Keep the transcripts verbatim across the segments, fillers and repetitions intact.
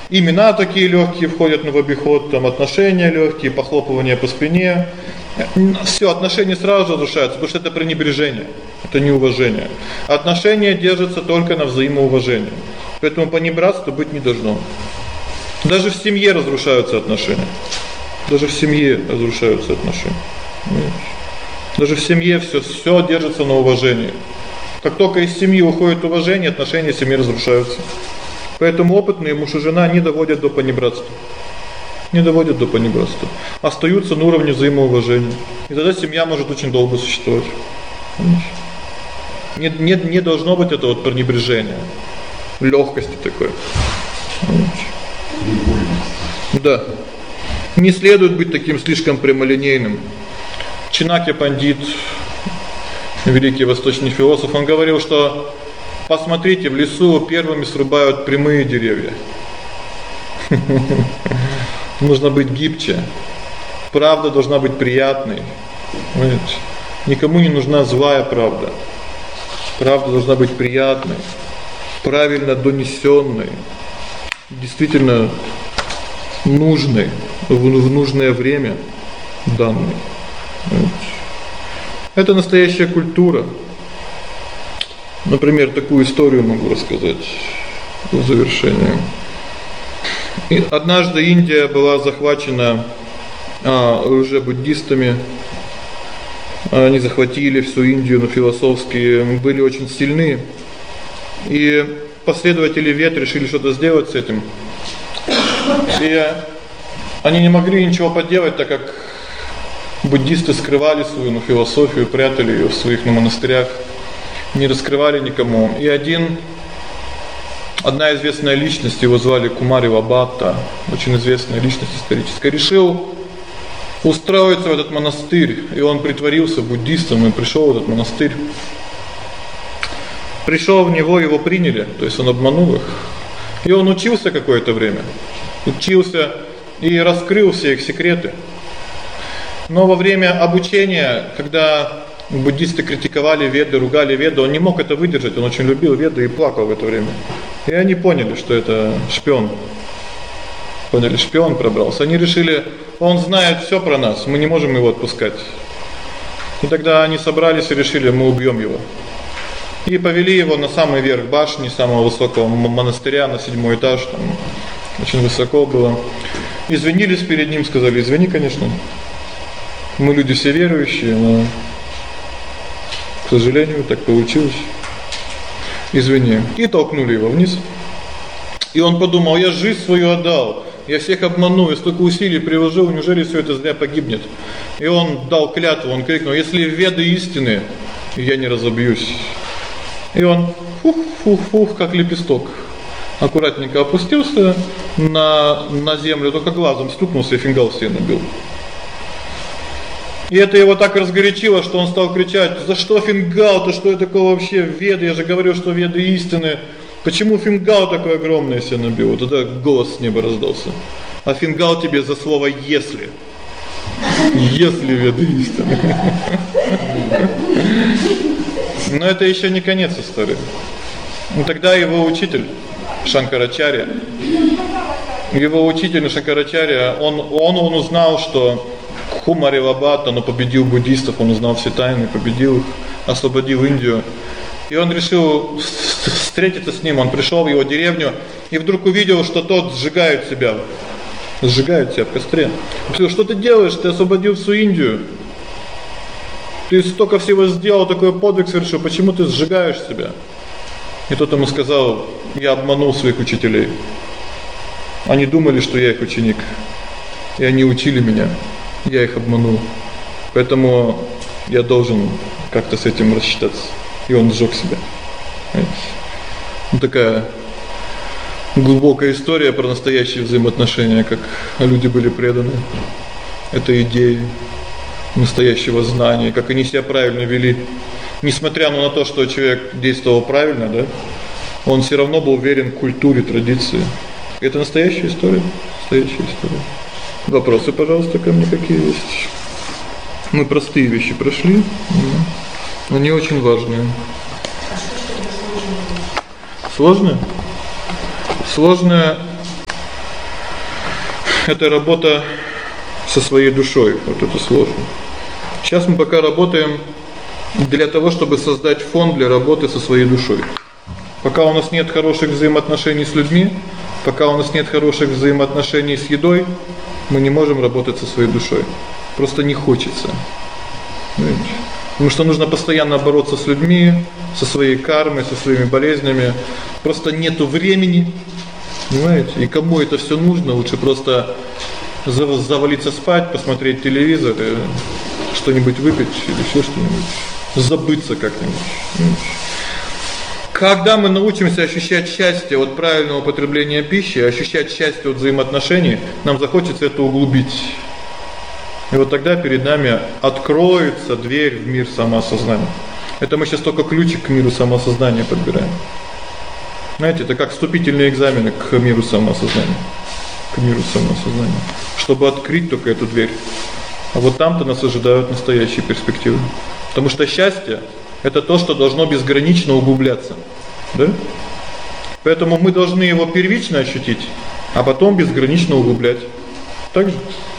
Имена такие легкие входят в обиход, там отношения легкие, похлопывание по спине. Все, отношения сразу же разрушаются, потому что это пренебрежение, это неуважение. Отношения держатся только на взаимоуважении. Поэтому понебратства быть не должно. Даже в семье разрушаются отношения. Даже в семье разрушаются отношения. Даже в семье все все держится на уважении. Как только из семьи уходит уважение, отношения в семье разрушаются. Поэтому опытные муж и жена не доводят до понебратства. Не доводят до понебратства. Остаются на уровне взаимоуважения. И тогда семья может очень долго существовать. Не, не, не должно быть этого вот пренебрежения, легкости такой. Да. Не следует быть таким слишком прямолинейным. Чинакья Пандит, великий восточный философ, он говорил, что посмотрите, в лесу первыми срубают прямые деревья. Нужно быть гибче. Правда должна быть приятной. Понимаете? Никому не нужна злая правда. Правда должна быть приятной, правильно донесённой, действительно нужной в нужное время данной. Это настоящая культура. Например, такую историю могу рассказать в завершение. И однажды Индия была захвачена а, уже буддистами. Они захватили всю Индию, но философски были очень сильны. И последователи Вед решили что-то сделать с этим. И они не могли ничего поделать, так как буддисты скрывали свою ну, философию, прятали её в своих ну, монастырях, не раскрывали никому. И один одна известная личность, его звали Кумарева Бхатта, очень известная личность историческая, решил устроиться в этот монастырь, и он притворился буддистом и пришёл в этот монастырь. Пришёл в него, его приняли, то есть он обманул их. И он учился какое-то время. Учился и раскрыл все их секреты. Но во время обучения, когда буддисты критиковали Веды, ругали Веды, он не мог это выдержать, он очень любил Веды и плакал в это время. И они поняли, что это шпион. Поняли, шпион пробрался. Они решили, он знает всё про нас, мы не можем его отпускать. И тогда они собрались и решили, мы убьём его. И повели его на самый верх башни самого высокого монастыря, на седьмой этаж, там очень высоко было. Извинились перед ним, сказали: "Извини, конечно. Мы люди все верующие, но, к сожалению, так получилось. Извини". И толкнули его вниз. И он подумал: "Я жизнь свою отдал, я всех обманул, я столько усилий приложил, неужели всё это зря погибнет?" И он дал клятву, он крикнул: "Если Веды истины, я не разобьюсь". И он фух-фух-фух, как лепесток, аккуратненько опустился на на землю, только глазом стукнулся и фингал себе набил. И это его так разгорячило, что он стал кричать: "За что фингал-то, что это такое вообще Веды? Я же говорил, что Веды истины. Почему фингал такой огромный себе набил?" Вот тогда голос с неба раздался: "А фингал тебе за слово если. Если Веды истины". Но это ещё не конец истории. И тогда его учитель Шанкарачарья, его учитель Шанкарачарья, он он он узнал, что Кумарева Бхатта, он победил буддистов, он узнал все тайны, победил их, освободил Индию. И он решил встретиться с ним. Он пришёл в его деревню и вдруг увидел, что тот сжигает себя. Сжигает себя в костре. Он сказал: "Что ты делаешь? Ты освободил всю Индию. Ты столько всего сделал, такой подвиг совершил, почему ты сжигаешь себя?" И тот ему сказал: "Я обманул своих учителей. Они думали, что я их ученик. И они учили меня. Я их обманул. Поэтому я должен как-то с этим рассчитаться". И он сжёг себя. Вот такая глубокая история про настоящие взаимоотношения, как люди были преданы этой идее настоящего знания, как они себя правильно вели. Несмотря на то, что человек действовал правильно, да, он всё равно был верен культуре, традиции. Это настоящая история, настоящая история. Вопросы, пожалуйста, ко мне какие есть? Мы простые вещи прошли, но они очень важные. Сложное? Сложное это работа со своей душой. Вот это сложно. Сейчас мы пока работаем для того, чтобы создать фон для работы со своей душой. Пока у нас нет хороших взаимоотношений с людьми, пока у нас нет хороших взаимоотношений с едой, мы не можем работать со своей душой. Просто не хочется. Понимаете? Потому что нужно постоянно бороться с людьми, со своей кармой, со своими болезнями. Просто нету времени. Понимаете? И кому это всё нужно, лучше просто завалиться спать, посмотреть телевизор, что-нибудь выпить или ещё что-нибудь, забыться как-нибудь. Когда мы научимся ощущать счастье от правильного употребления пищи, ощущать счастье от взаимоотношений, нам захочется это углубить. И вот тогда перед нами откроется дверь в мир самоосознания. Это мы сейчас только ключик к миру самоосознания подбираем. Знаете, это как вступительные экзамены к миру самоосознания. К миру самоосознания. Чтобы открыть только эту дверь. А вот там-то нас ожидают настоящие перспективы. Потому что счастье это то, что должно безгранично углубляться. Да? Поэтому мы должны его первично ощутить, а потом безгранично углублять. Так же?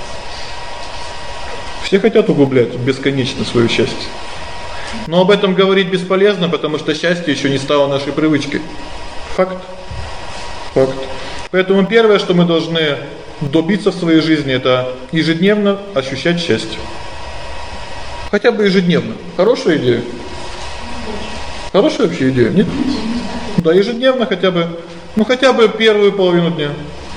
Все хотят углублять бесконечно своё счастье. Но об этом говорить бесполезно, потому что счастье ещё не стало нашей привычкой. Факт. Факт. Поэтому первое, что мы должны добиться в своей жизни, это ежедневно ощущать счастье. Хотя бы ежедневно. Хорошая идея. Хорошая вообще идея, нет? Да, ежедневно хотя бы, ну хотя бы первую половину дня.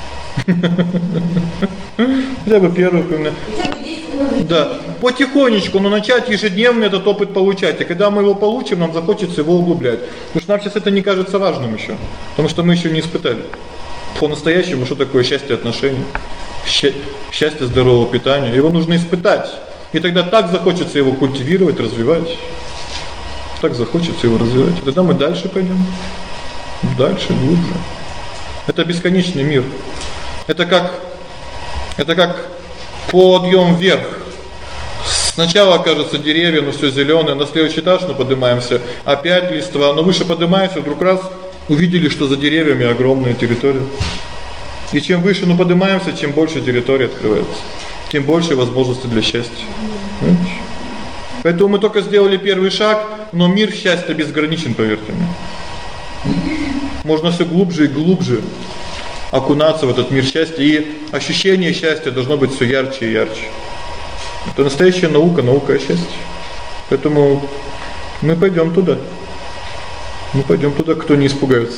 Хотя бы первую половину дня. Да, потихонечку, но начать ежедневно этот опыт получать. И когда мы его получим, нам захочется его углублять. Потому что нам сейчас это не кажется важным ещё, потому что мы ещё не испытали по-настоящему, что такое счастье отношений, счастье здорового питания. Его нужно испытать. И тогда так захочется его культивировать, развивать. Так захочется его развивать. И тогда мы дальше пойдём. Дальше, глубже. Это бесконечный мир. Это как это как подъём вверх. Сначала кажется деревья, ну всё зелёное, на следующий этаж мы поднимаемся, опять листва, но выше поднимаемся, вдруг раз увидели, что за деревьями огромная территория. И чем выше мы поднимаемся, чем больше территория открывается, тем больше возможностей для счастья. Понимаете? Поэтому мы только сделали первый шаг, но мир счастья безграничен, поверьте мне. Можно всё глубже и глубже окунаться в этот мир счастья, и ощущение счастья должно быть всё ярче и ярче. Это настоящая наука, наука о счастье. Поэтому мы пойдём туда. Мы пойдём туда, кто не испугается.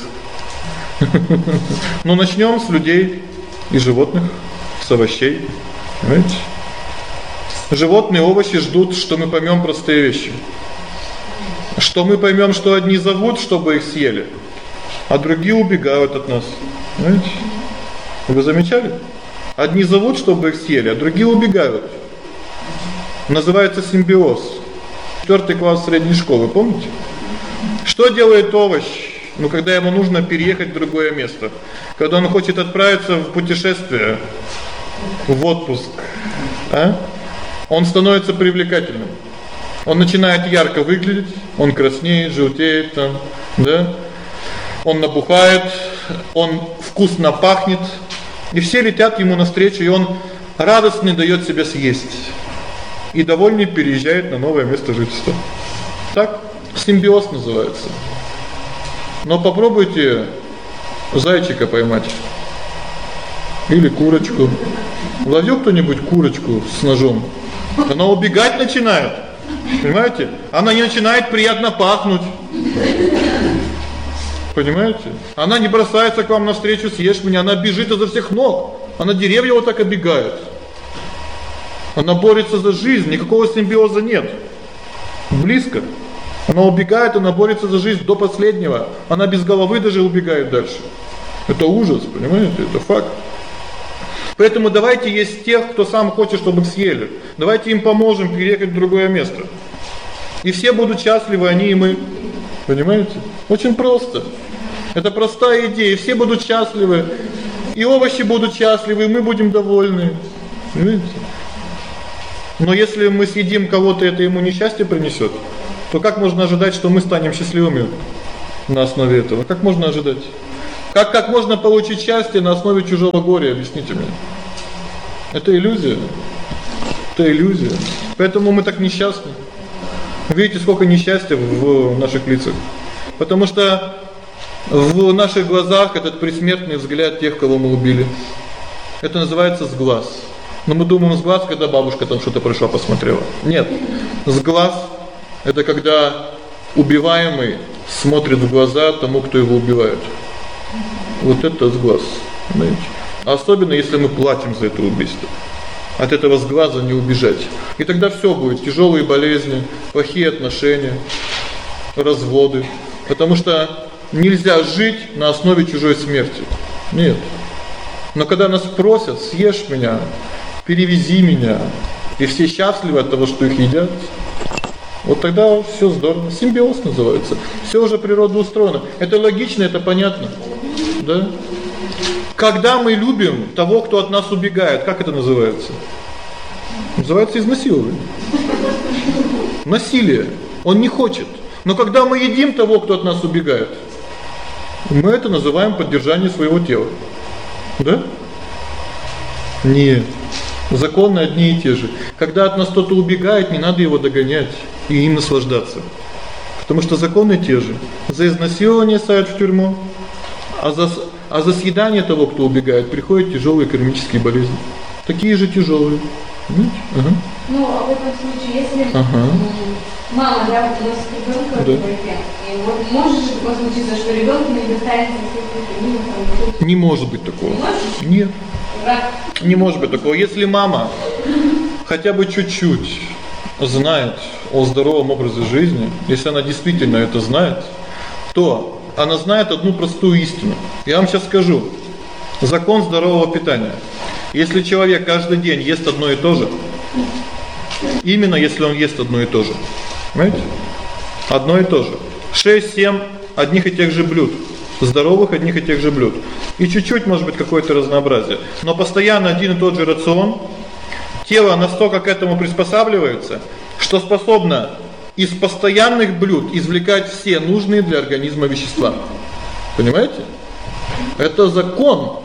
Но начнём с людей и животных, с овощей. Понимаете? Животные, овощи ждут, что мы поймём простые вещи. Что мы поймём, что одни зовут, чтобы их съели, а другие убегают от нас. Понимаете? Вы замечали? Одни зовут, чтобы их съели, а другие убегают. Называется симбиоз. Четвёртый класс средней школы, помните? Что делает овощ, ну когда ему нужно переехать в другое место? Когда он хочет отправиться в путешествие, в отпуск, а? Он становится привлекательным. Он начинает ярко выглядеть, он краснеет, желтеет там, да? Он набухает, он вкусно пахнет, и все летят ему навстречу, и он радостно даёт себя съесть. И довольный переезжает на новое место жительства. Так симбиоз называется. Но попробуйте зайчика поймать или курочку. Ловил кто-нибудь курочку с ножом? Она убегать начинает. Понимаете? Она не начинает приятно пахнуть. Понимаете? Она не бросается к вам навстречу, съешь меня, она бежит изо всех ног. Она деревья вот так оббегает. Она борется за жизнь, никакого симбиоза нет. Близко. Она убегает, она борется за жизнь до последнего. Она без головы даже убегает дальше. Это ужас, понимаете? Это факт. Поэтому давайте есть тех, кто сам хочет, чтобы их съели. Давайте им поможем переехать в другое место. И все будут счастливы, они и мы. Понимаете? Очень просто. Это простая идея, и все будут счастливы. И овощи будут счастливы, и мы будем довольны. Понимаете? Но если мы съедим кого-то, это ему несчастье принесёт, то как можно ожидать, что мы станем счастливыми на основе этого? Как можно ожидать? Как как можно получить счастье на основе чужого горя, объясните мне? Это иллюзия. Это иллюзия. Поэтому мы так несчастны. Видите, сколько несчастья в наших лицах. Потому что в наших глазах этот предсмертный взгляд тех, кого мы убили. Это называется сглаз. Но мы думаем сглаз, когда бабушка там что-то пришла, посмотрела. Нет. Сглаз это когда убиваемый смотрит в глаза тому, кто его убивает. Вот это сглаз, знаете? Особенно если мы платим за это убийство. От этого сглаза не убежать. И тогда всё будет: тяжёлые болезни, плохие отношения, разводы. Потому что нельзя жить на основе чужой смерти. Нет. Но когда нас просят: съешь меня, перевези меня, и все счастливы от того, что их едят, вот тогда всё здорово. Симбиоз называется. Всё уже природно устроено. Это логично, это понятно. Да? Когда мы любим того, кто от нас убегает, как это называется? Называется изнасилование. Насилие. Он не хочет. Но когда мы едим того, кто от нас убегает, мы это называем поддержание своего тела. Да? Нет. Законы одни и те же. Когда от нас кто-то убегает, не надо его догонять и им наслаждаться. Потому что законы те же. За изнасилование садят в тюрьму, а за а за съедание того, кто убегает, приходят тяжёлые кармические болезни. Такие же тяжёлые. Понимаете? Ага. Ну, а в этом случае, если ага. мама, да, носит ребёнка в руке, и вот может же такое случиться, что ребёнку не достанется каких-то. Не может быть такого. Не может? Нет. Да. Не может быть такого. Если мама хотя бы чуть-чуть знает о здоровом образе жизни, если она действительно это знает, то она знает одну простую истину. Я вам сейчас скажу. Закон здорового питания. Если человек каждый день ест одно и то же, именно если он ест одно и то же. Понимаете? Одно и то же. шесть-семь одних и тех же блюд, здоровых одних и тех же блюд. И чуть-чуть, может быть, какое-то разнообразие, но постоянно один и тот же рацион. Тело настолько к этому приспосабливается, что способно из постоянных блюд извлекать все нужные для организма вещества. Понимаете? Это закон.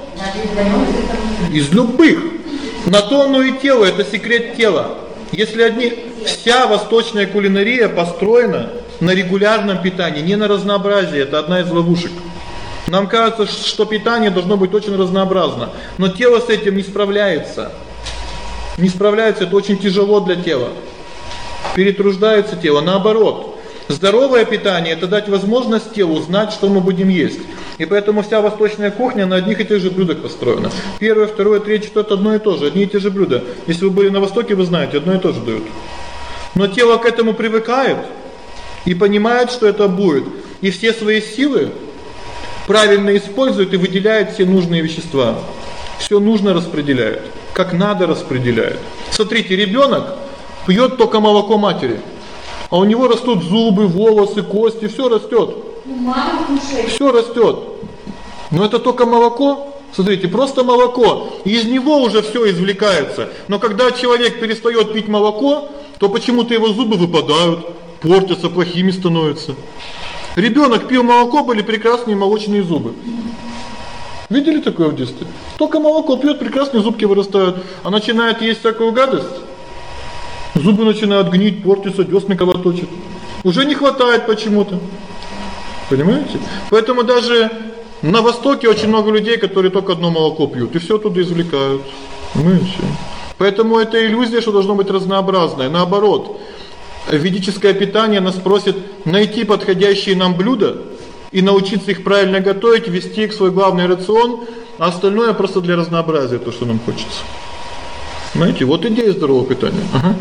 Из любых. На то оно и тело, это секрет тела. Если одни вся восточная кулинария построена на регулярном питании, не на разнообразии, это одна из ловушек. Нам кажется, что питание должно быть очень разнообразно, но тело с этим не справляется. Не справляется, это очень тяжело для тела. Перетруждается тело, наоборот. Здоровое питание это дать возможность телу знать, что мы будем есть. И поэтому вся восточная кухня на одних и тех же блюдах построена. Первое, второе, третье, четвёртое одно и то же, одни и те же блюда. Если вы были на Востоке, вы знаете, одно и то же дают. Но тело к этому привыкает и понимает, что это будет. И все свои силы правильно использует и выделяет все нужные вещества. Всё нужно распределяет, как надо распределяет. Смотрите, ребёнок пьёт только молоко матери. А у него растут зубы, волосы, кости, всё растёт. Мама кушает. Всё растёт. Но это только молоко. Смотрите, просто молоко. И из него уже всё извлекается. Но когда человек перестаёт пить молоко, то почему-то его зубы выпадают, портятся, плохими становятся. Ребёнок пил молоко, были прекрасные молочные зубы. Видели такое в детстве? Только молоко пьёт, прекрасные зубки вырастают, а начинает есть всякую гадость. Зубы начинают гнить, портятся, дёсны кровоточат. Уже не хватает почему-то. Понимаете? Поэтому даже на Востоке очень много людей, которые только одно молоко пьют, и всё оттуда извлекают. Понимаете? Поэтому это иллюзия, что должно быть разнообразное. Наоборот, ведическое питание нас просит найти подходящие нам блюда и научиться их правильно готовить, ввести их в свой главный рацион, а остальное просто для разнообразия, то, что нам хочется. Знаете, вот идея здорового питания. Ага.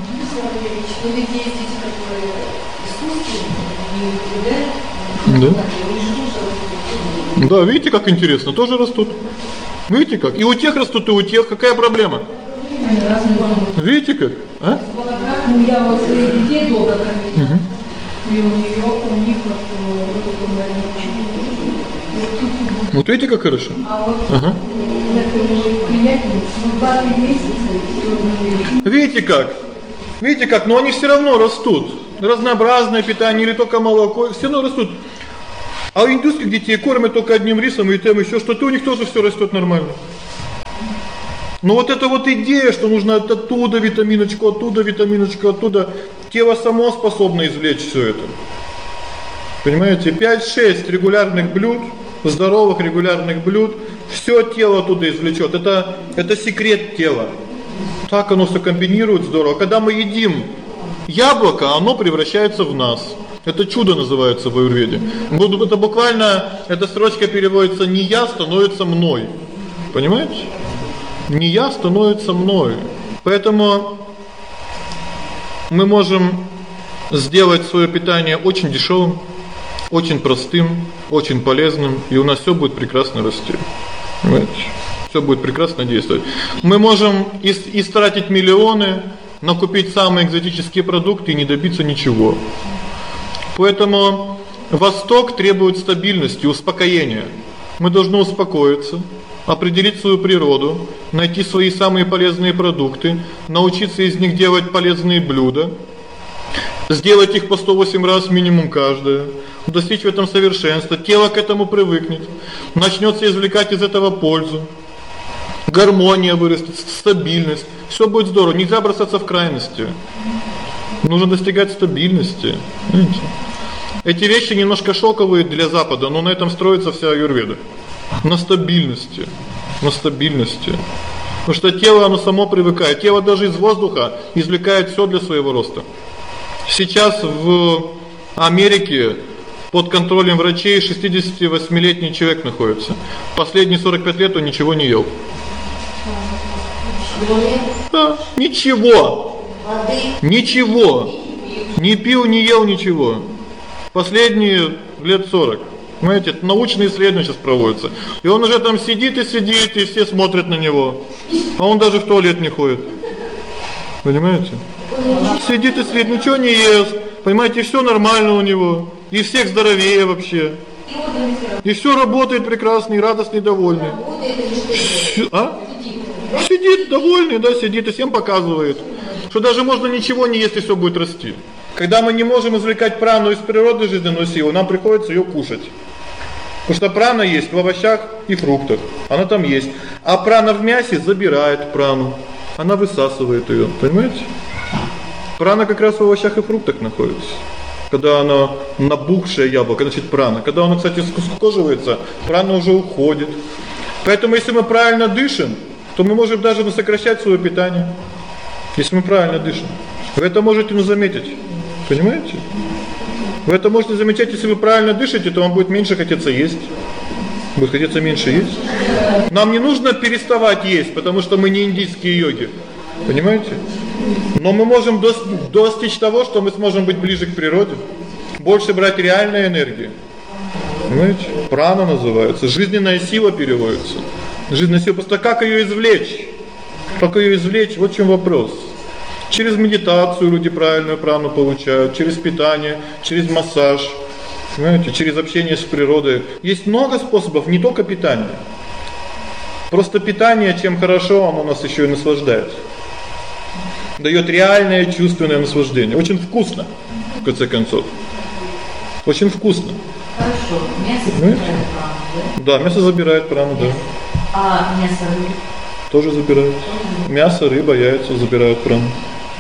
Да. Да, видите, как интересно, тоже растут. Видите как? И у тех растут, и у тех. Какая проблема? Видите как? А? Ну, я вот своих детей долго кормила. И у неё, у них вот, вот видите, как хорошо? А вот ага. Видите как? Видите как? Но они всё равно растут. Разнообразное питание или только молоко, всё равно растут. А у индусских детей кормят только одним рисом и тем ещё что-то, у них тоже всё растёт нормально. Но вот эта вот идея, что нужно оттуда витаминочку, оттуда витаминочку, оттуда, тело само способно извлечь все это. Понимаете, пять-шесть регулярных блюд, здоровых регулярных блюд, все тело оттуда извлечет. Это это секрет тела. Так оно все комбинирует здорово. Когда мы едим яблоко, оно превращается в нас. Это чудо называется в аюрведе. Это буквально, эта строчка переводится: не я становится мной. Понимаете? Не я становится мной. Поэтому мы можем сделать свое питание очень дешевым, очень простым, очень полезным, и у нас все будет прекрасно расти. Понимаете? Все будет прекрасно действовать. Мы можем истратить миллионы, накупить самые экзотические продукты и не добиться ничего. Поэтому Восток требует стабильности, успокоения. Мы должны успокоиться, определить свою природу, найти свои самые полезные продукты, научиться из них делать полезные блюда, сделать их по сто восемь раз минимум каждое, достичь в этом совершенства. Тело к этому привыкнет, начнётся извлекать из этого пользу. Гармония вырастет, стабильность. Всё будет здорово. Нельзя бросаться в крайности. Нужно достигать стабильности. Понимаете? Эти вещи немножко шоковые для Запада, но на этом строится вся аюрведа. На стабильности, на стабильности. Потому что тело оно само привыкает. Тело даже из воздуха извлекает всё для своего роста. Сейчас в Америке под контролем врачей шестидесятивосьмилетний человек находится. Последние сорок пять лет он ничего не ел. Да, ничего. Ничего. Не пил, не ел ничего. Последние лет сорок. Понимаете, это научные исследования сейчас проводятся. И он уже там сидит и сидит, и все смотрят на него. А он даже в туалет не ходит. Понимаете? Сидит и сидит, ничего не ест. Понимаете, всё нормально у него. И всех здоровее вообще. И всё работает прекрасно, и радостный, и довольный. А? Сидит довольный, да, сидит и всем показывает, что даже можно ничего не есть, и всё будет расти. Когда мы не можем извлекать прану из природы жизненную силу, нам приходится её кушать. Потому что прана есть в овощах и фруктах. Она там есть. А прана в мясе забирает прану. Она высасывает её, понимаете? Прана как раз в овощах и фруктах находится. Когда она набухшее яблоко, значит прана. Когда оно, кстати, скукоживается, прана уже уходит. Поэтому если мы правильно дышим, то мы можем даже сокращать своё питание. Если мы правильно дышим. Вы это можете ну заметить. Понимаете? Вы это можете заметить, если вы правильно дышите, то вам будет меньше хотеться есть. Будет хотеться меньше есть. Нам не нужно переставать есть, потому что мы не индийские йоги. Понимаете? Но мы можем достичь того, что мы сможем быть ближе к природе, больше брать реальной энергии. Понимаете? Прана называется, жизненная сила переводится. Жизненная сила, просто как её извлечь? Как её извлечь? Вот в чём вопрос. Через медитацию люди правильную прану получают, через питание, через массаж, понимаете, через общение с природой. Есть много способов, не только питание. Просто питание, чем хорошо, оно нас ещё и наслаждает. Даёт реальное чувственное наслаждение. Очень вкусно, в конце концов. Очень вкусно. Хорошо. Мясо забирает прану, да? Да, мясо забирает прану, да. А мясо рыбы? Тоже забирают. Мясо, рыба, яйца забирают прану.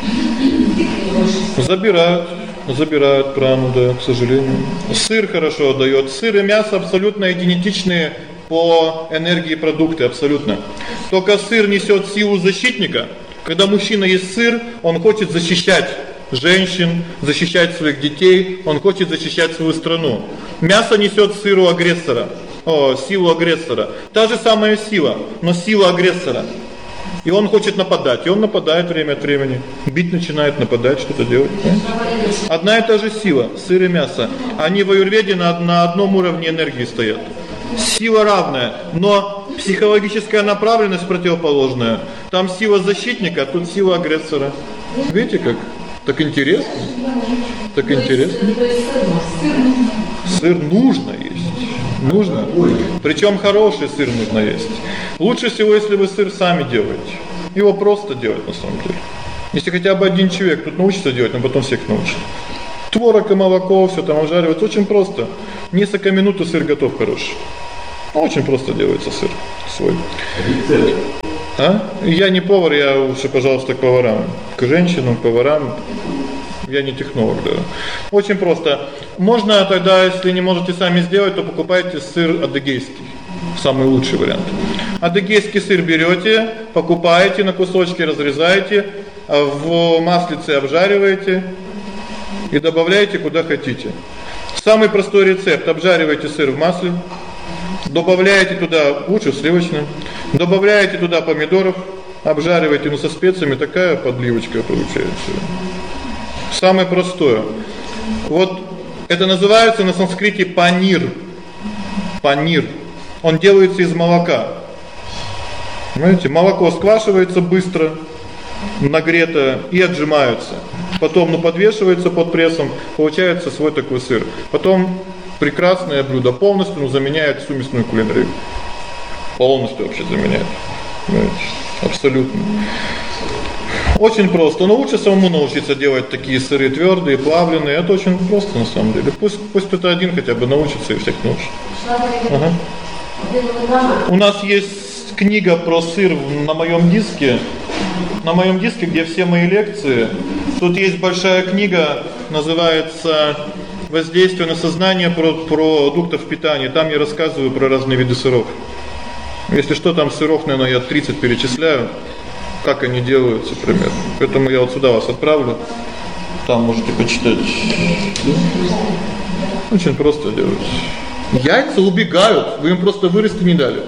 Забирают, забирают прану, да, к сожалению. Сыр хорошо даёт. Сыр и мясо абсолютно идентичные по энергии продукты, абсолютно. Только сыр несёт силу защитника. Когда мужчина ест сыр, он хочет защищать женщин, защищать своих детей, он хочет защищать свою страну. Мясо несёт сыру агрессора. О, силу агрессора. Та же самая сила, но сила агрессора. И он хочет нападать, и он нападает время от времени. Бить начинает, нападать, что-то делать. Одна и та же сила, сыр и мясо. Они в аюрведе на, на одном уровне энергии стоят. Сила равная, но психологическая направленность противоположная. Там сила защитника, а тут сила агрессора. Видите как? Так интересно. Так интересно. Сыр нужно есть. Нужно. Причём хороший сыр нужно есть. Лучше всего, если вы сыр сами делаете. Его просто делать на самом деле. Если хотя бы один человек тут научится делать, он потом всех научит. Творог и молоко, всё там обжаривать очень просто. Несколько минут и сыр готов хороший. Очень просто делается сыр свой. А? Я не повар, я лучше, пожалуйста, к поварам. К женщинам, к поварам. Я не технолог, да. Очень просто. Можно тогда, если не можете сами сделать, то покупайте сыр адыгейский. Самый лучший вариант. Адыгейский сыр берете, покупаете, на кусочки разрезаете, в маслице обжариваете и добавляете куда хотите. Самый простой рецепт: обжариваете сыр в масле, добавляете туда, лучше сливочным, добавляете туда помидоров, обжариваете, ну со специями, такая подливочка получается. Самое простое. Вот это называется на санскрите панир. Панир. Он делается из молока. Понимаете, молоко сквашивается быстро, нагрето и отжимается. Потом, ну, подвешивается под прессом, получается свой такой сыр. Потом прекрасное блюдо полностью, ну, заменяет всю мясную кулинарию. Полностью вообще заменяет. Понимаете? Абсолютно. Очень просто, но лучше самому научиться делать такие сыры твердые, плавленые. Это очень просто на самом деле. Пусть пусть кто-то один хотя бы научится и всех научит. Ага. У нас есть книга про сыр на моем диске. На моем диске, где все мои лекции. Тут есть большая книга, называется «Воздействие на сознание про продуктов питания». Там я рассказываю про разные виды сыров. Если что, там сыров, наверное, я тридцать перечисляю, как они делаются примерно. Поэтому я вот сюда вас отправлю. Там можете почитать. Очень просто делать. Яйца убегают, вы им просто вырасти не дали.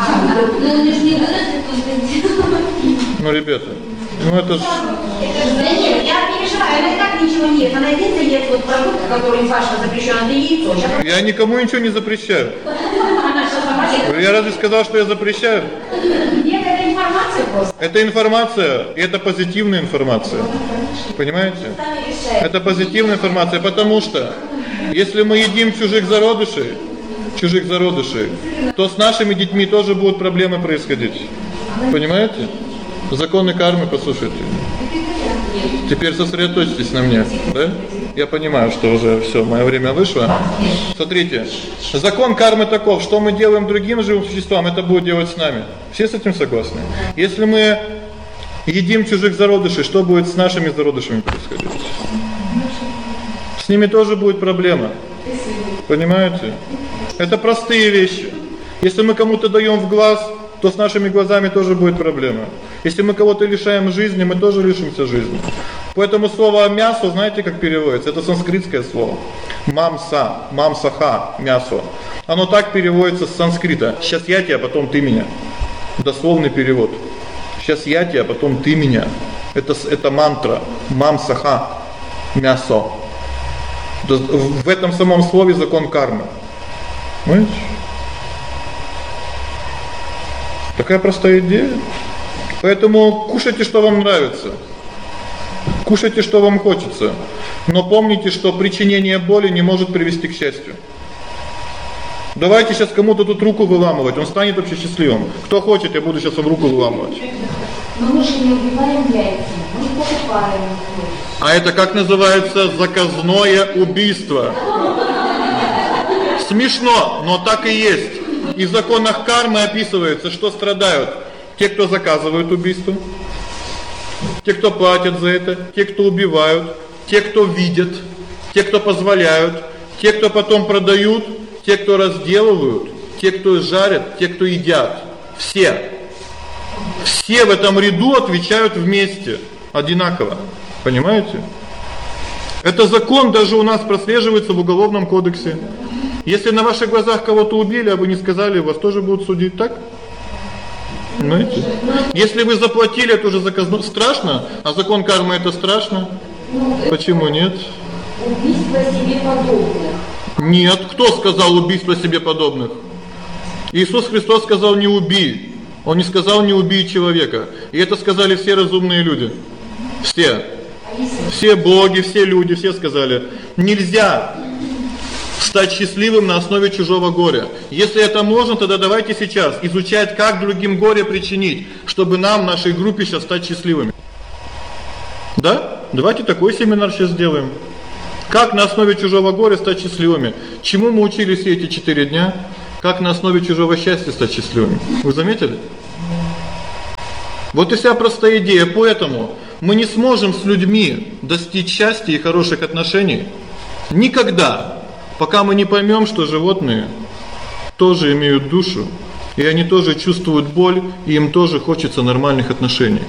Ну, ребята, ну это ж... Да нет, я переживаю, она и так ничего нет. Она единственная ест вот продукт, который Паша запрещен, это яйцо. Я никому ничего не запрещаю. Я разве сказал, что я запрещаю? Нет, это информация просто. Это информация, и это позитивная информация. Понимаете? Это позитивная информация, потому что если мы едим чужих зародышей, чужих зародышей, то с нашими детьми тоже будут проблемы происходить. Понимаете? Законы кармы, послушайте. Теперь сосредоточьтесь на мне, да? Я понимаю, что уже всё, моё время вышло. Смотрите. Закон кармы таков: что мы делаем другим живым существам, это будет делать с нами. Все с этим согласны? Если мы едим чужих зародышей, что будет с нашими зародышами происходить? С ними тоже будет проблема. Понимаете? Это простые вещи. Если мы кому-то даём в глаз, то с нашими глазами тоже будет проблема. Если мы кого-то лишаем жизни, мы тоже лишимся жизни. Поэтому слово мясо, знаете, как переводится? Это санскритское слово. Мамса, мамсаха, мясо. Оно так переводится с санскрита. Сейчас я тебя, потом ты меня. Дословный перевод. Сейчас я тебя, потом ты меня. Это это мантра. Мамсаха, мясо. В этом самом слове закон кармы. Понимаете? Такая простая идея. Поэтому кушайте, что вам нравится. Кушайте, что вам хочется. Но помните, что причинение боли не может привести к счастью. Давайте сейчас кому-то тут руку выламывать, он станет вообще счастливым. Кто хочет, я буду сейчас вам руку выламывать. Но мы же не убиваем яйца, мы покупаем. А это как называется? Заказное убийство. Смешно, но так и есть. И в законах кармы описывается, что страдают те, кто заказывают убийство, те, кто платят за это, те, кто убивают, те, кто видят, те, кто позволяют, те, кто потом продают, те, кто разделывают, те, кто жарят, те, кто едят. Все. Все в этом ряду отвечают вместе, одинаково. Понимаете? Это закон даже у нас прослеживается в Уголовном кодексе. Если на ваших глазах кого-то убили, а вы не сказали, вас тоже будут судить, так? Понимаете? Если вы заплатили, это уже заказно. Страшно? А закон кармы это страшно? Почему нет? Убийство себе подобных. Нет, кто сказал убийство себе подобных? Иисус Христос сказал: не убей. Он не сказал: не убей человека. И это сказали все разумные люди. Все. Все боги, все люди, все сказали: нельзя стать счастливым на основе чужого горя. Если это можно, тогда давайте сейчас изучать, как другим горе причинить, чтобы нам, нашей группе, сейчас стать счастливыми. Да? Давайте такой семинар сейчас сделаем. Как на основе чужого горя стать счастливыми? Чему мы учились все эти четыре дня? Как на основе чужого счастья стать счастливыми? Вы заметили? Вот и вся простая идея. Поэтому мы не сможем с людьми достичь счастья и хороших отношений никогда, пока мы не поймем, что животные тоже имеют душу, и они тоже чувствуют боль, и им тоже хочется нормальных отношений.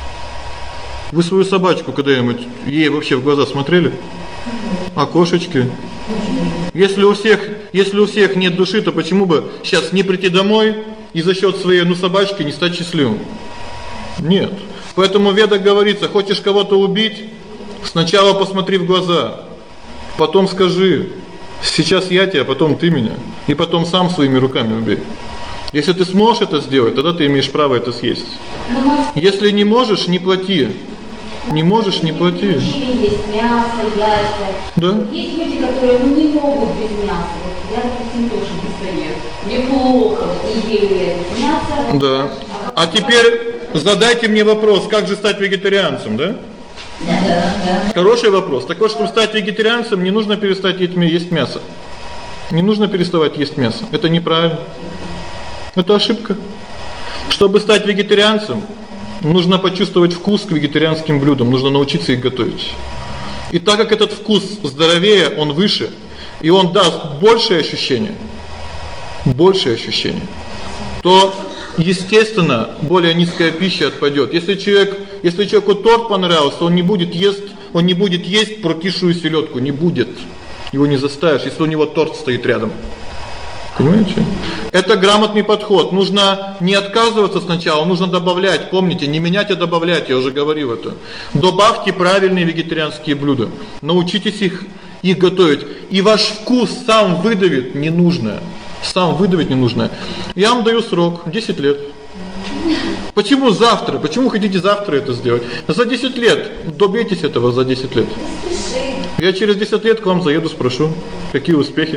Вы свою собачку когда-нибудь ей вообще в глаза смотрели? А кошечки? Если у всех, если у всех нет души, то почему бы сейчас не прийти домой и за счет своей ну собачки не стать счастливым? Нет. Поэтому в Ведах говорится: хочешь кого-то убить, сначала посмотри в глаза, потом скажи: сейчас я тебя, потом ты меня, и потом сам своими руками убей. Если ты сможешь это сделать, тогда ты имеешь право это съесть. Если не можешь, не плати. Не можешь, не плати. Есть мясо, яйца. Да. Есть люди, которые ну, не могут без мяса. Вот я, допустим, тоже быстро мне плохо и ели мясо. Да. А теперь задайте мне вопрос: как же стать вегетарианцем, да? Да, да, да. Хороший вопрос. Так вот, чтобы стать вегетарианцем, не нужно перестать есть мясо. Не нужно переставать есть мясо. Это неправильно. Это ошибка. Чтобы стать вегетарианцем, нужно почувствовать вкус к вегетарианским блюдам, нужно научиться их готовить. И так как этот вкус здоровее, он выше, и он даст большее ощущение, большее ощущение, то, естественно, более низкая пища отпадет. Если человек, если человеку торт понравился, он не будет есть, он не будет есть прокисшую селедку, не будет. Его не заставишь, если у него торт стоит рядом. Понимаете? Это грамотный подход. Нужно не отказываться сначала, нужно добавлять. Помните, не менять, а добавлять, я уже говорил это. Добавьте правильные вегетарианские блюда. Научитесь их их готовить. И ваш вкус сам выдавит ненужное. Сам выдавит ненужное. Я вам даю срок десять лет. Почему завтра? Почему хотите завтра это сделать? За десять лет. Добейтесь этого за десять лет. Я через десять лет к вам заеду, спрошу, какие успехи.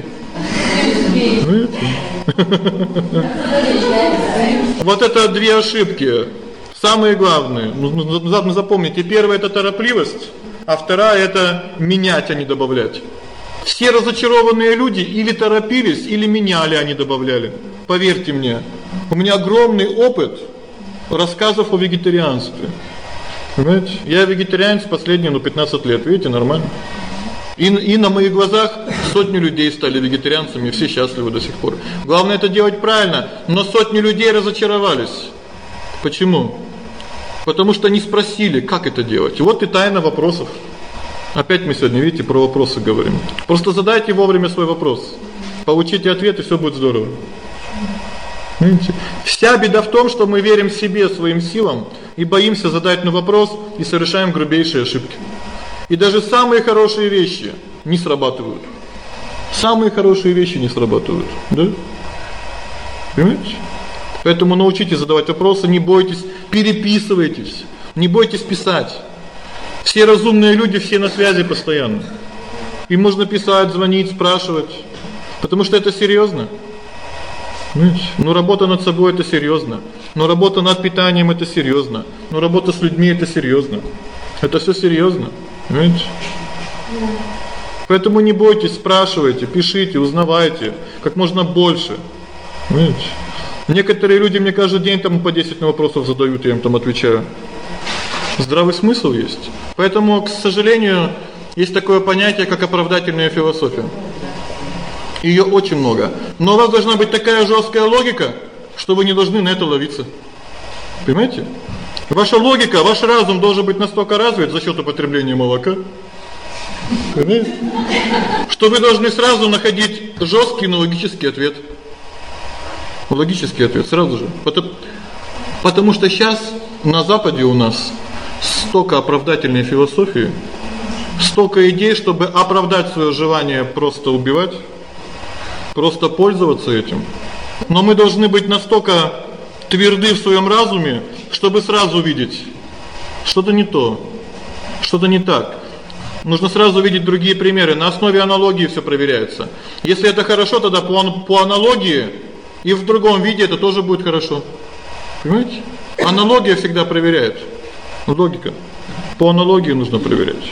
Вот это две ошибки. Самые главные. Нужно запомнить. И первая — это торопливость, а вторая — это менять, а не добавлять. Все разочарованные люди или торопились, или меняли, а не добавляли. Поверьте мне, у меня огромный опыт рассказов о вегетарианстве. Понимаете? Я вегетарианец последние, ну, пятнадцать лет. Видите, нормально. И, и на моих глазах сотни людей стали вегетарианцами, и все счастливы до сих пор. Главное это делать правильно, но сотни людей разочаровались. Почему? Потому что не спросили, как это делать. И вот и тайна вопросов. Опять мы сегодня, видите, про вопросы говорим. Просто задайте вовремя свой вопрос. Получите ответ, и все будет здорово. Видите? Вся беда в том, что мы верим себе, своим силам, и боимся задать на вопрос, и совершаем грубейшие ошибки. И даже самые хорошие вещи не срабатывают. Самые хорошие вещи не срабатывают, да? Понимаете? Поэтому научитесь задавать вопросы, не бойтесь, переписывайтесь, не бойтесь писать. Все разумные люди, все на связи постоянно. Им можно писать, звонить, спрашивать, потому что это серьезно. Понимаете? Ну, работа над собой — это серьезно. Но работа над питанием — это серьезно. Но работа с людьми — это серьезно. Это все серьезно. Понимаете? Поэтому не бойтесь, спрашивайте, пишите, узнавайте как можно больше. Понимаете? Некоторые люди мне каждый день там по десять вопросов задают, я им там отвечаю. Здравый смысл есть. Поэтому, к сожалению, есть такое понятие, как оправдательная философия. Её очень много. Но у вас должна быть такая жёсткая логика, что вы не должны на это ловиться. Понимаете? Ваша логика, ваш разум должен быть настолько развит за счёт употребления молока, понимаете? Что вы должны сразу находить жёсткий, но логический ответ. Логический ответ сразу же. Потому, потому что сейчас на Западе у нас столько оправдательной философии, столько идей, чтобы оправдать своё желание просто убивать, просто пользоваться этим. Но мы должны быть настолько тверды в своём разуме, чтобы сразу видеть, что-то не то, что-то не так. Нужно сразу видеть другие примеры. На основе аналогии всё проверяется. Если это хорошо, тогда по по аналогии и в другом виде это тоже будет хорошо. Понимаете? Аналогия всегда проверяет. Логика. По аналогии нужно проверять.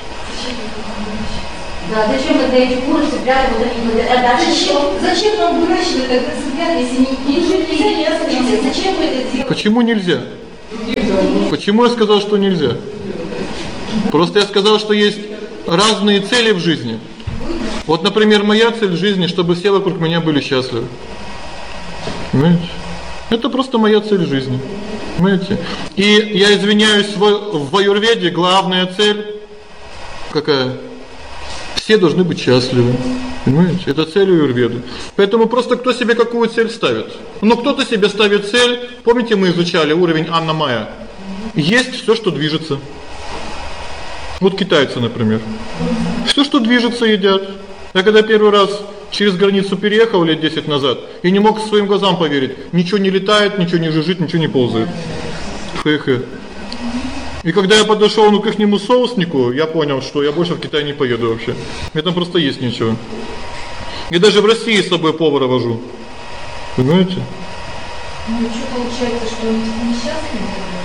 Да, зачем тогда эти куры цыплята, вот они, а зачем, зачем вам выращивать тогда цыплят, если не, не нельзя, зачем вы это делаете? Почему нельзя? Почему я сказал, что нельзя? Просто я сказал, что есть разные цели в жизни. Вот, например, моя цель в жизни, чтобы все вокруг меня были счастливы. Понимаете? Это просто моя цель в жизни. Понимаете? И я извиняюсь, в аюрведе главная цель какая? Все должны быть счастливы. Понимаете? Это цель аюрведы. Поэтому просто кто себе какую цель ставит? Ну, кто-то себе ставит цель, помните, мы изучали уровень Анна-Майя. Есть всё, что движется. Вот китайцы, например. Всё, что движется, едят. Я когда первый раз через границу переехал лет десять назад и не мог своим глазам поверить. Ничего не летает, ничего не жужжит, ничего не ползает. Хе-хе. И когда я подошёл ну, к ихнему соуснику, я понял, что я больше в Китай не поеду вообще. Мне там просто есть нечего. И даже в России с собой повара вожу. Понимаете? Ну что получается, что он несчастный?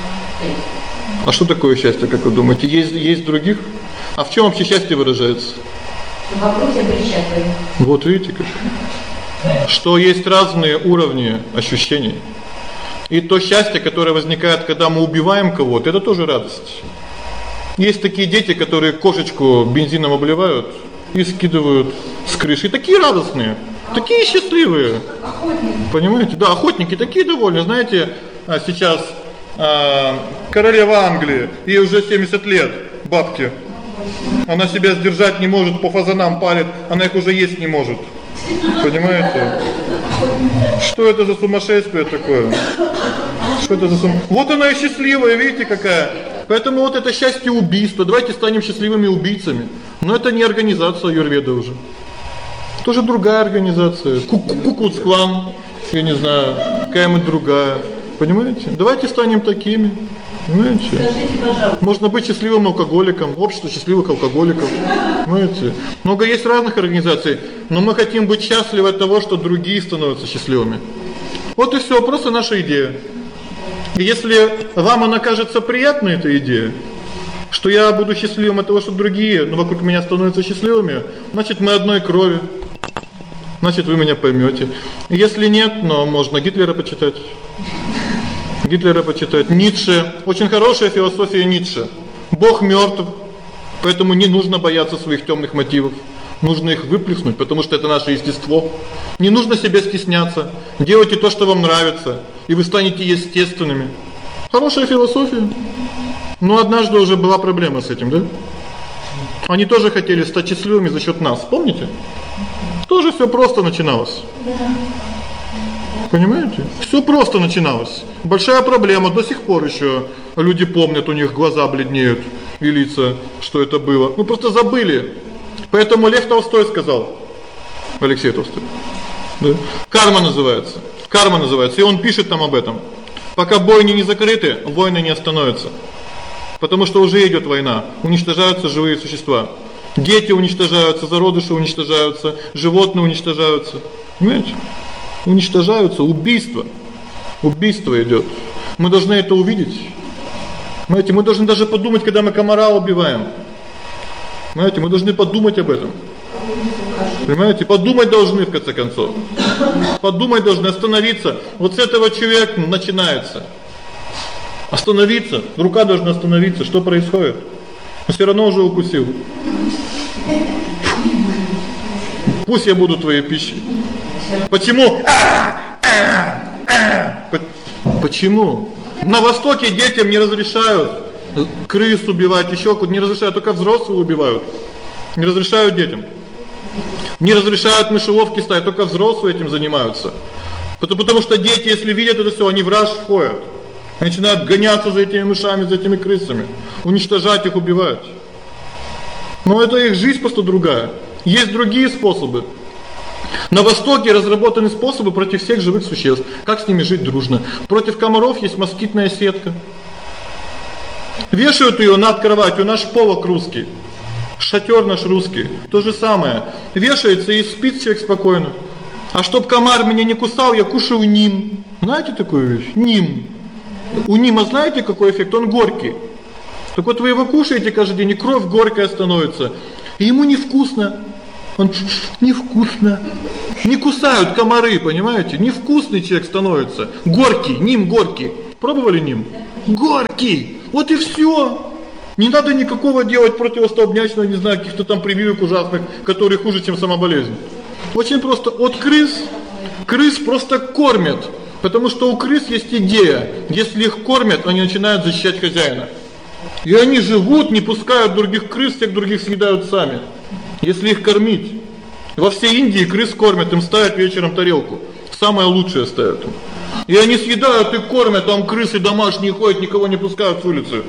А что такое счастье, как вы думаете? Есть есть других? А в чём вообще счастье выражается? В вопросе были счастливы. Вот видите как. Что есть разные уровни ощущений. И то счастье, которое возникает, когда мы убиваем кого-то, это тоже радость. Есть такие дети, которые кошечку бензином обливают и скидывают с крыши. И такие радостные, такие счастливые. Охотники. Понимаете? Да, охотники такие довольны. Знаете, сейчас а, королева Англии, ей уже семьдесят лет, бабке. Она себя сдержать не может, по фазанам палит, она их уже есть не может. Понимаете? Что это за сумасшествие такое? Что это за сум... Вот она и счастливая, видите, какая. Поэтому вот это счастье убийства. Давайте станем счастливыми убийцами. Но это не организация аюрведы уже. Тоже другая организация. Ку-ку-ку-клан, я не знаю, какая-нибудь другая. Понимаете? Давайте станем такими. Понимаете? Скажите, пожалуйста. Можно быть счастливым алкоголиком, общество счастливых алкоголиков. Понимаете? Много есть разных организаций, но мы хотим быть счастливы от того, что другие становятся счастливыми. Вот и всё, просто наша идея. И если вам она кажется приятной эта идея, что я буду счастливым от того, что другие, ну, вокруг меня становятся счастливыми, значит, мы одной крови. Значит, вы меня поймёте. Если нет, но можно Гитлера почитать. Гитлера почитать, Ницше. Очень хорошая философия Ницше. Бог мёртв, поэтому не нужно бояться своих тёмных мотивов. Нужно их выплеснуть, потому что это наше естество. Не нужно себя стесняться. Делайте то, что вам нравится, и вы станете естественными. Хорошая философия. Но однажды уже была проблема с этим, да? Они тоже хотели стать счастливыми за счёт нас, помните? Тоже всё просто начиналось. Понимаете? Всё просто начиналось. Большая проблема, до сих пор ещё люди помнят, у них глаза бледнеют и лица, что это было. Ну просто забыли. Поэтому Лев Толстой сказал, Алексей Толстой. Да? Карма называется. Карма называется, и он пишет там об этом. Пока бойни не закрыты, войны не остановятся. Потому что уже идёт война, уничтожаются живые существа. Дети уничтожаются, зародыши уничтожаются, животные уничтожаются. Понимаете? Уничтожаются, убийство. Убийство идёт. Мы должны это увидеть. Знаете, мы должны даже подумать, когда мы комара убиваем. Знаете, мы должны подумать об этом. Понимаете? Подумать должны в конце концов. Подумать должны, остановиться. Вот с этого человек начинается. Остановиться. Рука должна остановиться. Что происходит? Он всё равно уже укусил. Пусть я буду твоей пищей. Почему? Почему? На Востоке детям не разрешают крыс убивать, ещё куда не разрешают, только взрослые убивают. Не разрешают детям. Не разрешают мышеловки ставить, только взрослые этим занимаются. Потому, потому что дети, если видят это всё, они в раж входят. Начинают гоняться за этими мышами, за этими крысами, уничтожать их, убивать. Но это их жизнь просто другая. Есть другие способы. На Востоке разработаны способы против всех живых существ, как с ними жить дружно. Против комаров есть москитная сетка. Вешают её над кроватью, наш полог русский. Шатёр наш русский. То же самое. Вешается и спит человек спокойно. А чтоб комар меня не кусал, я кушаю ним. Знаете такую вещь? Ним. У нима знаете какой эффект? Он горький. Так вот вы его кушаете каждый день, и кровь горькая становится. И ему невкусно. Он невкусно. Не кусают комары, понимаете? Невкусный человек становится. Горький, ним горький. Пробовали ним? Горький. Вот и все. Не надо никакого делать противостолбнячного, не знаю, каких-то там прививок ужасных, которые хуже, чем сама болезнь. Очень просто. От крыс, крыс просто кормят. Потому что у крыс есть идея. Если их кормят, они начинают защищать хозяина. И они живут, не пускают других крыс, всех других съедают сами. Если их кормить. Во всей Индии крыс кормят, им ставят вечером тарелку. Самое лучшее ставят им. И они съедают и кормят, там крысы домашние ходят, никого не пускают с улицы.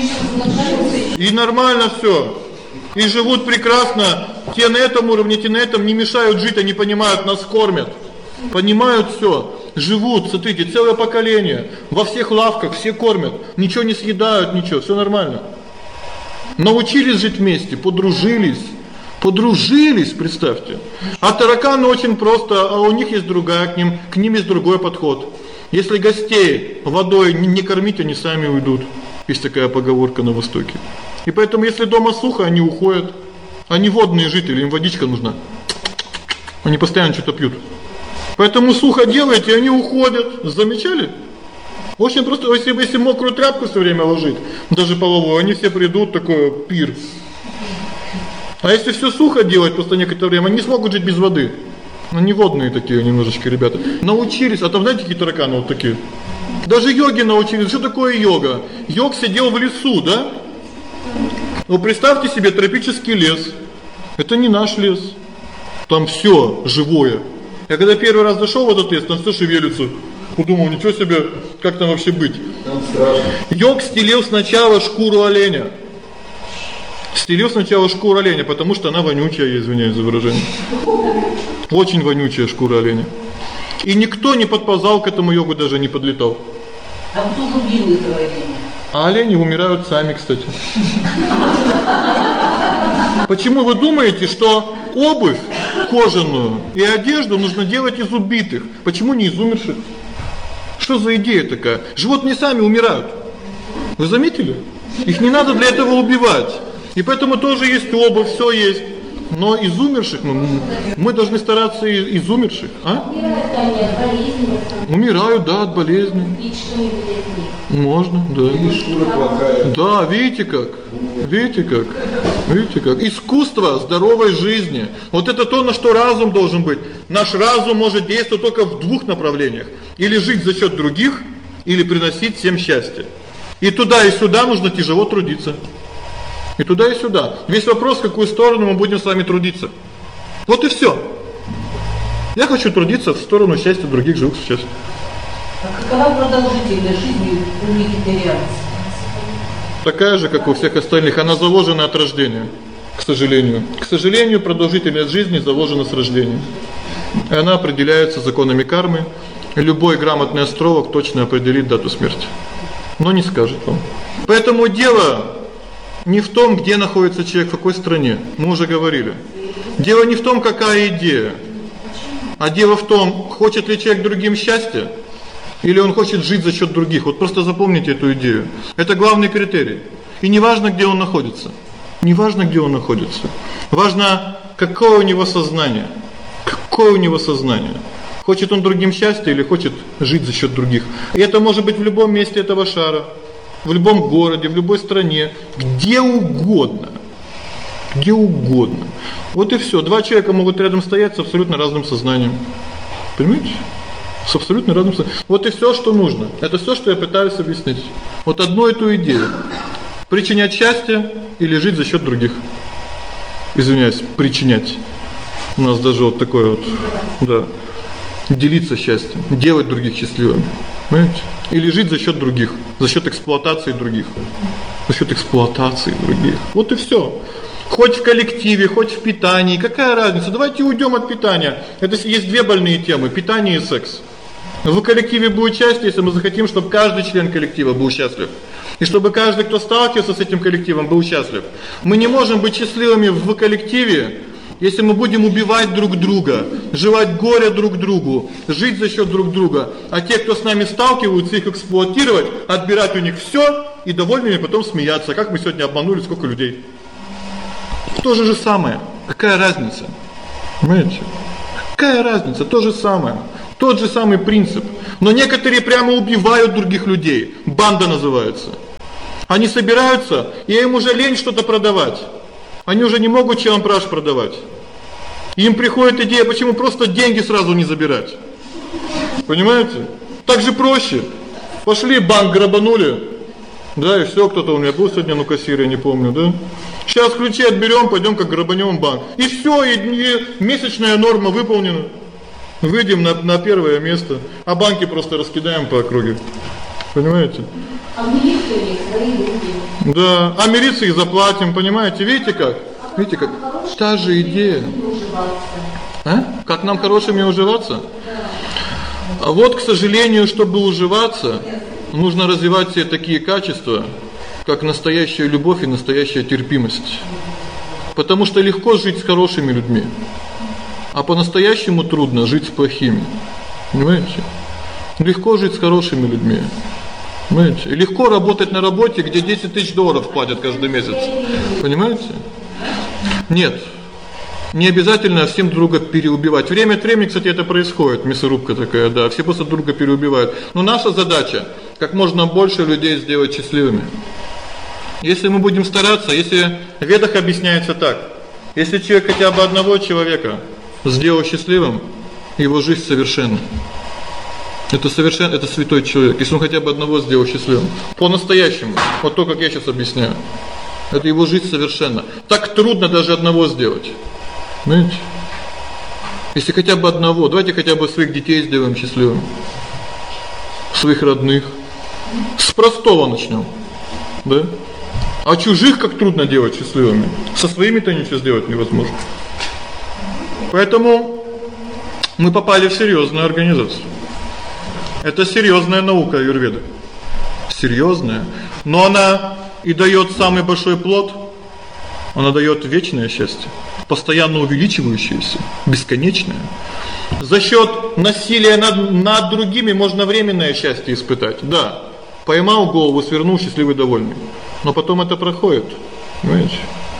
И нормально все. И живут прекрасно. Те на этом уровне, те на этом, не мешают жить, они понимают, нас кормят. Понимают все. Живут, смотрите, целое поколение. Во всех лавках все кормят. Ничего не съедают, ничего, все нормально. Научились жить вместе, подружились. Подружились, представьте. А тараканы очень просто, а у них есть другая, к ним, к ним есть другой подход. Если гостей водой не кормить, они сами уйдут. Есть такая поговорка на Востоке. И поэтому, если дома сухо, они уходят. Они водные жители, им водичка нужна. Они постоянно что-то пьют. Поэтому сухо делаете, и они уходят. Замечали? Очень просто, если, если мокрую тряпку все время ложить, даже половую, они все придут, такой пир. А если все сухо делать просто некоторое время, они не смогут жить без воды. Они водные такие немножечко ребята. Научились, а там знаете, какие тараканы вот такие? Даже йоги научились. Что такое йога? Йог сидел в лесу, да? Ну представьте себе тропический лес. Это не наш лес. Там все живое. Я когда первый раз зашел в этот лес, там все шевелится. Подумал, ничего себе, как там вообще быть? Там страшно. Йог стелил сначала шкуру оленя. Стелил сначала шкуру оленя, потому что она вонючая, я извиняюсь за выражение. Очень вонючая шкура оленя. И никто не подползал к этому йогу, даже не подлетал. А кто убил этого оленя? А олени умирают сами, кстати. Почему вы думаете, что обувь кожаную и одежду нужно делать из убитых? Почему не из умерших? Что за идея такая? Животные сами умирают. Вы заметили? Их не надо для этого убивать. И поэтому тоже есть обувь, все есть. Но из умерших, ну, мы должны стараться из, из умерших, а? Умирают они от болезни. Умирают, да, от болезни. И что-нибудь от них. Можно, да. И шкура плохая. Да, видите как? Видите как? Видите как? Искусство здоровой жизни. Вот это то, на что разум должен быть. Наш разум может действовать только в двух направлениях. Или жить за счет других, или приносить всем счастье. И туда, и сюда нужно тяжело трудиться. И туда, и сюда. Весь вопрос, в какую сторону мы будем с вами трудиться. Вот и все. Я хочу трудиться в сторону счастья других живых существ. А какова продолжительность жизни у вегетарианцев? Такая же, как у всех остальных. Она заложена от рождения, к сожалению. К сожалению, продолжительность жизни заложена с рождения. И она определяется законами кармы. Любой грамотный астролог точно определит дату смерти. Но не скажет вам. Поэтому дело не в том, где находится человек, в какой стране. Мы уже говорили. Дело не в том, какая идея. А дело в том, хочет ли человек другим счастья, или он хочет жить за счет других. Вот просто запомните эту идею. Это главный критерий. И не важно, где он находится. Не важно, где он находится. Важно, какое у него сознание. Какое у него сознание. Хочет он другим счастья или хочет жить за счет других. И это может быть в любом месте этого шара. В любом городе, в любой стране, где угодно. Где угодно. Вот и все. Два человека могут рядом стоять с абсолютно разным сознанием. Понимаете? С абсолютно разным сознанием. Вот и все, что нужно. Это все, что я пытаюсь объяснить. Вот одну эту идею. Причинять счастье или жить за счет других. Извиняюсь, причинять. У нас даже вот такое вот, да. Делиться счастьем, делать других счастливыми. Понимаете? Или жить за счет других, за счет эксплуатации других. За счет эксплуатации других. Вот и все. Хоть в коллективе, хоть в питании, какая разница? Давайте уйдем от питания. Это есть две больные темы: питание и секс. В коллективе будет счастье, если мы захотим, чтобы каждый член коллектива был счастлив. И чтобы каждый, кто сталкивается с этим коллективом, был счастлив. Мы не можем быть счастливыми в коллективе, если мы будем убивать друг друга, желать горя друг другу, жить за счет друг друга, а те, кто с нами сталкиваются, их эксплуатировать, отбирать у них все и довольными потом смеяться, как мы сегодня обманули сколько людей. То же самое. Какая разница? Понимаете? Какая разница? То же самое. Тот же самый принцип. Но некоторые прямо убивают других людей. Банда называется. Они собираются, и им уже лень что-то продавать. Они уже не могут чавампраш продавать. Им приходит идея, почему просто деньги сразу не забирать. Понимаете? Так же проще. Пошли, банк грабанули. Да, и все, кто-то у меня был сегодня на кассире, я не помню, да? Сейчас ключи отберем, пойдем как грабанем банк. И все, и, и месячная норма выполнена. Выйдем на, на первое место, а банки просто раскидаем по округе. Понимаете? А в милицию есть свои люди. Да, а милиции заплатим, понимаете? Видите как? Видите как? Та же идея. А? Как нам хорошими уживаться? А вот, к сожалению, чтобы уживаться, нужно развивать все такие качества, как настоящая любовь и настоящая терпимость. Потому что легко жить с хорошими людьми, а по-настоящему трудно жить с плохими. Понимаете? Легко жить с хорошими людьми. Понимаете? Легко работать на работе, где десять тысяч долларов платят каждый месяц. Понимаете? Нет. Не обязательно всем друга переубивать. Время от времени, кстати, это происходит, мясорубка такая, да, все просто друга переубивают. Но наша задача как можно больше людей сделать счастливыми. Если мы будем стараться, если в Ведах объясняется так: если человек хотя бы одного человека сделал счастливым, его жизнь совершенна. Это совершенно это святой человек. Если он хотя бы одного сделал счастливым, по-настоящему, вот то, как я сейчас объясняю. Это его жизнь совершенна. Так трудно даже одного сделать. Понимаете? Если хотя бы одного, давайте хотя бы своих детей сделаем счастливыми. Своих родных. С простого начнем. Да? А чужих как трудно делать счастливыми. Со своими-то ничего сделать невозможно. Поэтому мы попали в серьезную организацию. Это серьезная наука аюрведы. Серьезная, но она и даёт самый большой плод. Она даёт вечное счастье, постоянно увеличивающееся, бесконечное. За счёт насилия над над другими можно временное счастье испытать. Да. Поймал голову, свернул, счастливый, довольный. Но потом это проходит. Понимаете?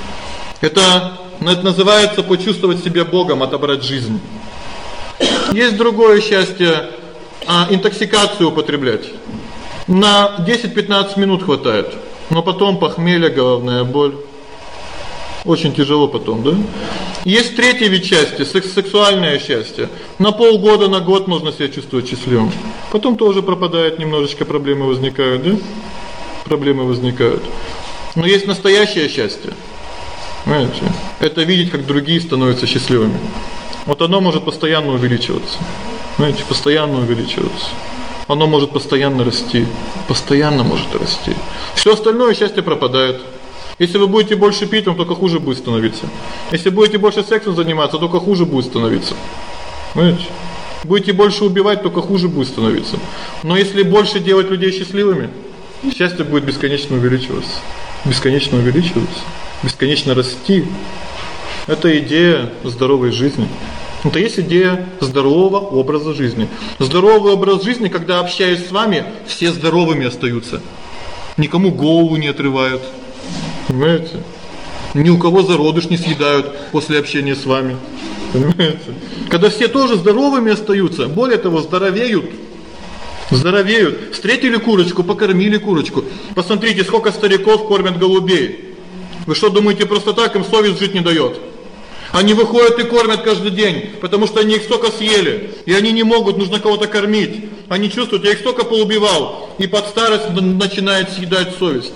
Это это называется почувствовать себя Богом, отобрать жизнь. Есть другое счастье, а интоксикацию употреблять. На десять-пятнадцать минут хватает. Но потом похмелье, головная боль. Очень тяжело потом, да? Есть третий вид счастья, сексуальное счастье. На полгода, на год можно себя чувствовать счастливым. Потом тоже пропадает, немножечко проблемы возникают, да? Проблемы возникают. Но есть настоящее счастье. Понимаете? Это видеть, как другие становятся счастливыми. Вот оно может постоянно увеличиваться. Понимаете, постоянно увеличиваться. Оно может постоянно расти, постоянно может расти. Всё остальное счастье пропадает. Если вы будете больше пить, вам только хуже будет становиться. Если будете больше сексом заниматься, только хуже будет становиться. Понимаете? Будете больше убивать, только хуже будет становиться. Но если больше делать людей счастливыми, счастье будет бесконечно увеличиваться, бесконечно увеличиваться, бесконечно расти. Это идея здоровой жизни. Это есть идея здорового образа жизни. Здоровый образ жизни, когда общаясь с вами, все здоровыми остаются. Никому голову не отрывают. Понимаете? Ни у кого зародыш не съедают после общения с вами. Понимаете? Когда все тоже здоровыми остаются, более того, здоровеют. Здоровеют. Встретили курочку, покормили курочку. Посмотрите, сколько стариков кормят голубей. Вы что думаете, просто так им совесть жить не даёт? Они выходят и кормят каждый день, потому что они их столько съели, и они не могут, нужно кого-то кормить. Они чувствуют, я их столько поубивал, и под старость начинает съедать совесть.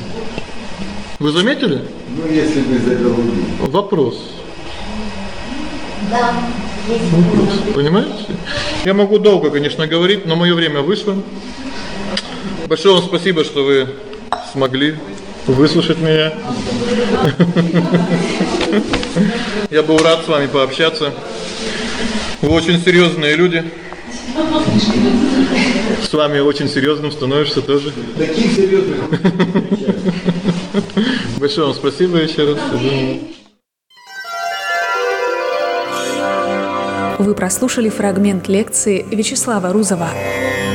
Вы заметили? Ну, если бы за голубей. Вопрос. Да. Вопрос. Понимаете? Я могу долго, конечно, говорить, но моё время вышло. Большое вам спасибо, что вы смогли выслушать меня. Я был рад с вами пообщаться. Вы очень серьёзные люди. С вами очень серьёзным становишься тоже. Таких серьёзных. Большое вам спасибо еще раз. Вы прослушали фрагмент лекции Вячеслава Рузова.